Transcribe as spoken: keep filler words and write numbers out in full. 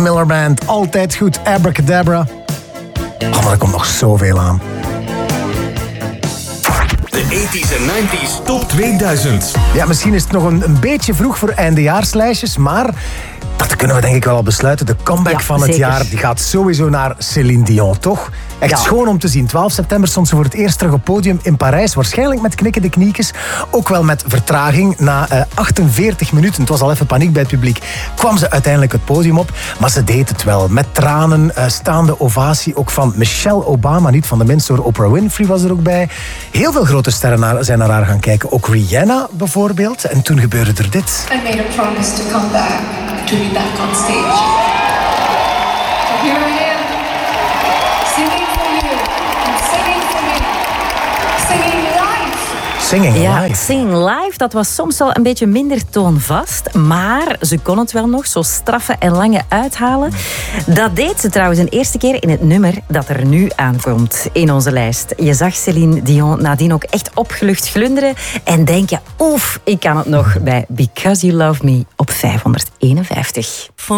Miller Band, altijd goed. Abracadabra. Oh, maar er komt nog zoveel aan. De tachtiger en negentiger Top tweeduizend. Ja, misschien is het nog een, een beetje vroeg voor eindejaarslijstjes, maar dat kunnen we denk ik wel al besluiten. De comeback Ja, van het zeker. jaar die gaat sowieso naar Céline Dion, toch? Echt Ja. schoon om te zien. twaalf september stond ze voor het eerst terug op podium in Parijs. Waarschijnlijk met knikkende kniekjes. Ook wel met vertraging. Na uh, achtenveertig minuten, het was al even paniek bij het publiek, kwam ze uiteindelijk het podium op. Maar ze deed het wel. Met tranen, uh, staande ovatie. Ook van Michelle Obama, niet van de minst hoor. Oprah Winfrey was er ook bij. Heel veel grote sterren naar, zijn naar haar gaan kijken. Ook Rihanna bijvoorbeeld. En toen gebeurde er dit. I made a promise to come back, to be back on stage. So here I am, singing for you, and singing for me, singing live. Singing Ja, live. Singing Live, dat was soms wel een beetje minder toonvast. Maar ze kon het wel nog, zo straffe en lange uithalen. Dat deed ze trouwens een eerste keer in het nummer dat er nu aankomt in onze lijst. Je zag Céline Dion nadien ook echt opgelucht glunderen. En denk je, oef, ik kan het nog bij Because You Love Me op vijfhonderdeenenvijftig.